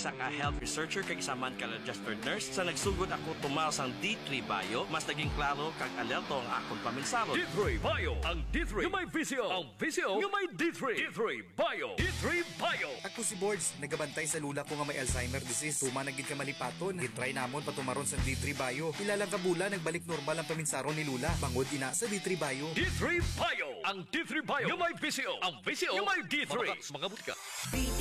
isa ka health researcher kag isa man ka registered nurse. Sa nagsugod ako tumaw sang D3 Bio, mas naging klaro kag alerto ang akong paminsaron. D3 Bio. Ang D3 yung may visyo. Ang visyo yung may D3. D3 Bio. D3 Bio. Ako si Boards, nagabantay sa lula ko nga may Alzheimer disease. Tuma nagid ka malipaton. Gitry namon patumaron sa D3 Bio. Ilalang kabula nagbalik normal ang paminsaron ni Lula. Bangod ina sa D3 Bio. D3 Bio. Ang D3 Bio yung may visyo. Ang visyo yung may D3. Mga butika.